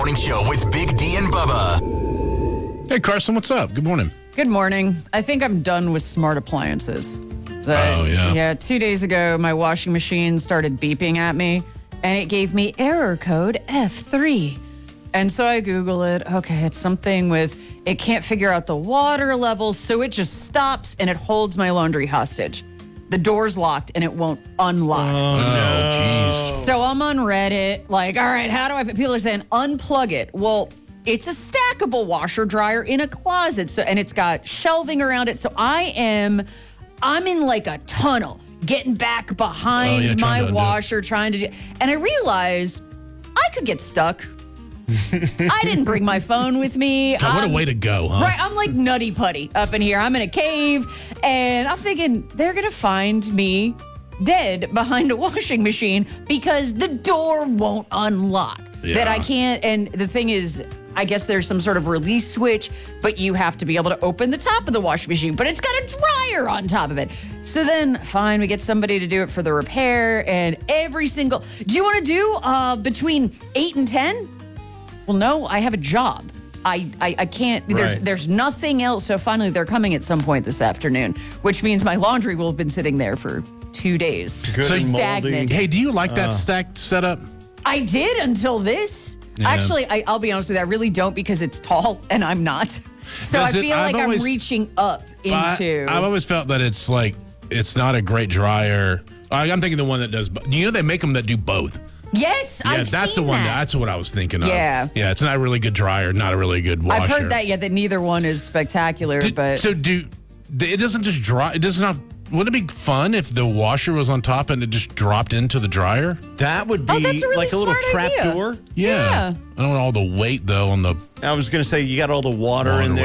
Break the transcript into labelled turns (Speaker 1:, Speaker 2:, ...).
Speaker 1: Morning Show with Big D and Bubba.
Speaker 2: Hey, Carson, what's up? Good morning.
Speaker 3: Good morning. I think I'm done with smart appliances.
Speaker 2: Yeah.
Speaker 3: 2 days ago, my washing machine started beeping at me, and it gave me error code F3. And so I Google it. Okay, it's something with, it can't figure out the water levels, so it just stops and it holds my laundry hostage. The door's locked and it won't unlock.
Speaker 2: Oh, jeez.
Speaker 3: So I'm on Reddit, like, all right, how do I, people are saying unplug it. Well, it's a stackable washer dryer in a closet, so, and it's got shelving around it. So I'm in like a tunnel getting back behind my washer, trying to do, and I realized I could get stuck. I didn't bring my phone with me.
Speaker 2: God, what a way to go, huh?
Speaker 3: Right, I'm like Nutty Putty up in here. I'm in a cave, and I'm thinking they're going to find me dead behind a washing machine because the door won't unlock.
Speaker 2: Yeah.
Speaker 3: That I can't, and the thing is, I guess there's some sort of release switch, but you have to be able to open the top of the washing machine, but it's got a dryer on top of it. So then, fine, we get somebody to do it for the repair, and do you want to do between 8 and 10? Well, no, I have a job. I can't, there's nothing else. So finally, they're coming at some point this afternoon, which means my laundry will have been sitting there for 2 days.
Speaker 4: Good and
Speaker 3: stagnant.
Speaker 4: moldy.
Speaker 2: Hey, do you like that stacked setup?
Speaker 3: I did until this.
Speaker 2: Yeah.
Speaker 3: Actually, I'll be honest with you, I really don't because it's tall and I'm not. So
Speaker 2: Does
Speaker 3: I
Speaker 2: it-
Speaker 3: feel like
Speaker 2: I've
Speaker 3: I'm
Speaker 2: always-
Speaker 3: reaching up into.
Speaker 2: I've always felt that it's like, it's not a great dryer. I'm thinking the one that does, they make them that do both.
Speaker 3: Yes,
Speaker 2: Yeah,
Speaker 3: I've
Speaker 2: that's
Speaker 3: seen
Speaker 2: the one.
Speaker 3: that.
Speaker 2: That's what I was thinking of.
Speaker 3: Yeah.
Speaker 2: Yeah, it's not a really good dryer, not a really good washer.
Speaker 3: I've heard that yet that neither one is spectacular, but
Speaker 2: It doesn't just dry, it doesn't have, wouldn't it be fun if the washer was on top and it just dropped into the dryer?
Speaker 4: That would be
Speaker 3: that's a really
Speaker 4: like a little
Speaker 3: smart
Speaker 4: trap
Speaker 3: idea.
Speaker 4: door.
Speaker 3: Yeah.
Speaker 2: I don't want all the weight, though, on the...
Speaker 4: I was going to say, you got all the water in
Speaker 2: Waterway.